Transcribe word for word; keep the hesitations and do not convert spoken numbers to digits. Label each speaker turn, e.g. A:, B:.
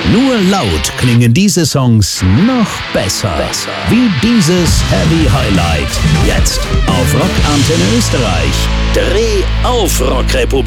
A: Nur laut klingen diese Songs noch besser. besser. Wie dieses Heavy Highlight. Jetzt auf Rock Antenne Österreich. Dreh auf Rock Republik.